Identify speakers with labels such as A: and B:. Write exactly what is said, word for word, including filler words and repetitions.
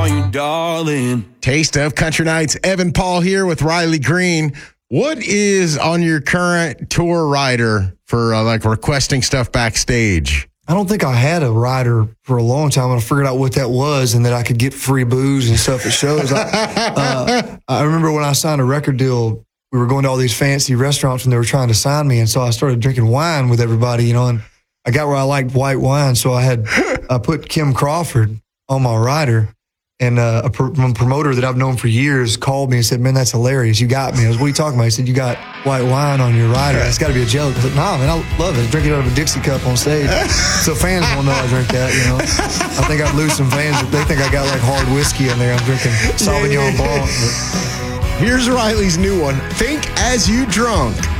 A: call you darling.
B: Taste of Country Nights. Evan Paul here with Riley Green. What is on your current tour rider for uh, like requesting stuff backstage?
C: I don't think I had a rider for a long time. I figured out what that was and that I could get free booze and stuff at shows. I, uh, I remember when I signed a record deal, we were going to all these fancy restaurants and they were trying to sign me. And so I started drinking wine with everybody, you know, and I got where I liked white wine. So I had, I put Kim Crawford on my rider. And uh, a, pr- a promoter that I've known for years called me and said, man, that's hilarious. You got me. I was, what are you talking about? He said, you got white wine on your rider. It's got to be a joke. I said, nah, man, I love it. I drink it out of a Dixie cup on stage. So fans won't know I drink that, you know. I think I'd lose some fans if they think I got like hard whiskey in there. I'm drinking Sauvignon Blanc.
B: Here's Riley's new one. Think as you drunk.